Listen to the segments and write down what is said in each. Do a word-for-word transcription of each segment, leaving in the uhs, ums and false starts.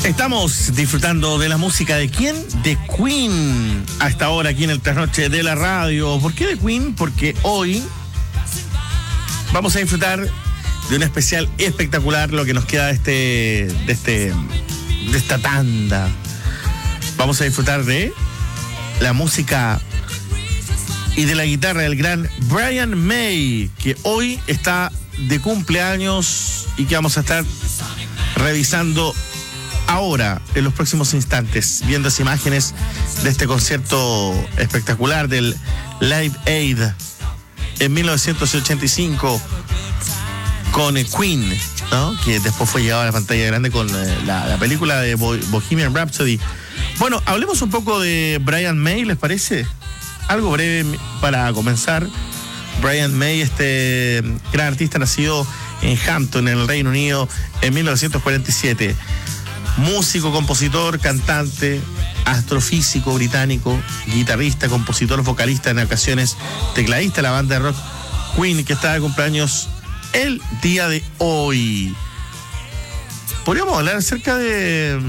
Estamos disfrutando de la música de ¿quién? De Queen. A esta hora aquí en el Trasnoche de la Radio. ¿Por qué de Queen? Porque hoy vamos a disfrutar de un especial espectacular, lo que nos queda de este, de este, de esta tanda. Vamos a disfrutar de la música y de la guitarra del gran Brian May, que hoy está de cumpleaños y que vamos a estar revisando ahora, en los próximos instantes, viendo esas imágenes de este concierto espectacular del Live Aid en mil novecientos ochenta y cinco con Queen, ¿no? Que después fue llevado a la pantalla grande con eh, la, la película de Bo- Bohemian Rhapsody. Bueno, hablemos un poco de Brian May, ¿les parece? Algo breve para comenzar. Brian May, este gran artista nacido en Hampton, en el Reino Unido, en mil novecientos cuarenta y siete. Músico, compositor, cantante, astrofísico británico, guitarrista, compositor, vocalista, en ocasiones tecladista de la banda de rock Queen, que está de cumpleaños el día de hoy. Podríamos hablar acerca de...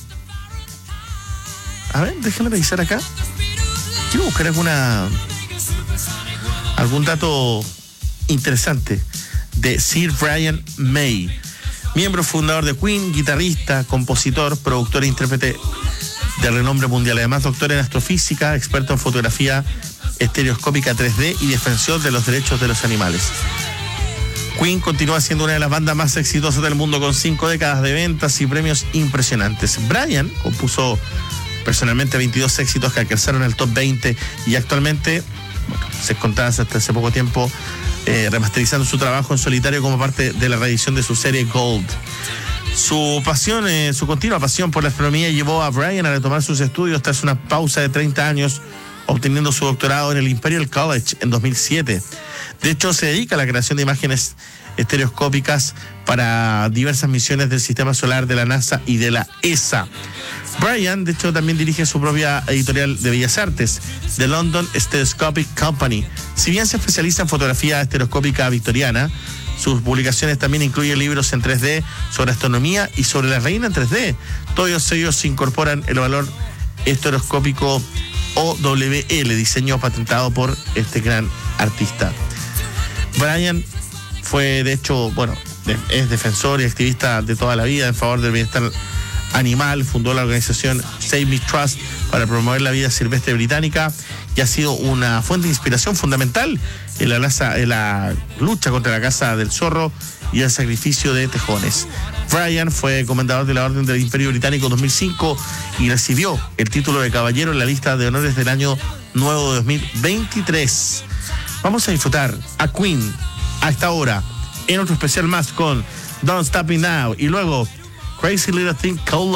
A ver, déjame revisar acá. Quiero buscar alguna... algún dato interesante de Sir Brian May. Miembro fundador de Queen, guitarrista, compositor, productor e intérprete de renombre mundial. Además, doctor en astrofísica, experto en fotografía estereoscópica tres D y defensor de los derechos de los animales. Queen continúa siendo una de las bandas más exitosas del mundo, con cinco décadas de ventas y premios impresionantes. Brian compuso personalmente veintidós éxitos que alcanzaron el top veinte y actualmente, bueno, se contaba hasta hace poco tiempo, Eh, remasterizando su trabajo en solitario como parte de la reedición de su serie Gold. Su pasión, eh, su continua pasión por la astronomía llevó a Brian a retomar sus estudios tras una pausa de treinta años, obteniendo su doctorado en el Imperial College en dos mil siete. De hecho, se dedica a la creación de imágenes estereoscópicas para diversas misiones del Sistema Solar, de la NASA y de la E S A. Brian, de hecho, también dirige su propia editorial de Bellas Artes, The London Stereoscopic Company. Si bien se especializa en fotografía estereoscópica victoriana, sus publicaciones también incluyen libros en tres D sobre astronomía y sobre la reina en tres D. Todos ellos incorporan el valor estereoscópico O W L, diseño patentado por este gran artista. Brian fue, de hecho, bueno, es defensor y activista de toda la vida en favor del bienestar animal. Fundó la organización Save Me Trust para promover la vida silvestre británica y ha sido una fuente de inspiración fundamental en la, laza, en la lucha contra la caza del zorro y el sacrificio de tejones. Brian fue comendador de la Orden del Imperio Británico en dos mil cinco y recibió el título de caballero en la lista de honores del año nuevo de dos mil veintitrés. Vamos a disfrutar a Queen a esta hora en otro especial más con Don't Stop Me Now y luego Crazy Little Thing Called